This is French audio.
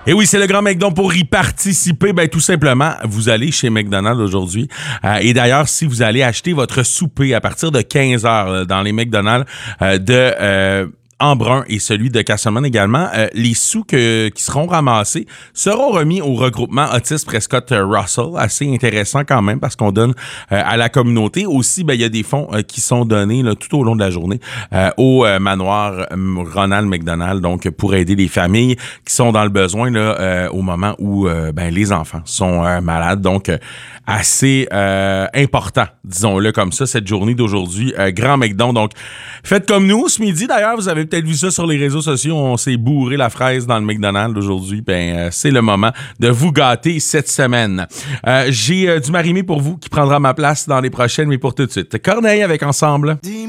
Et oui, c'est le Grand McDon. Pour y participer, ben tout simplement, vous allez chez McDonald's aujourd'hui. Et d'ailleurs, si vous allez acheter votre souper à partir de 15h dans les McDonald's Embrun et celui de Castleman également, les sous qui seront ramassés seront remis au regroupement Otis Prescott Russell. Assez intéressant quand même parce qu'on donne à la communauté. Aussi, ben il y a des fonds qui sont donnés là, tout au long de la journée au manoir Ronald McDonald, donc pour aider les familles qui sont dans le besoin là, au moment où ben les enfants sont malades. Donc assez important, disons-le comme ça, cette journée d'aujourd'hui. Grand McDon. Donc faites comme nous ce midi. D'ailleurs, vous avez peut-être vu ça sur les réseaux sociaux. On s'est bourré la fraise dans le McDonald's aujourd'hui. Ben, c'est le moment de vous gâter cette semaine. J'ai du Marimé pour vous qui prendra ma place dans les prochaines, mais pour tout de suite. Corneille avec Ensemble.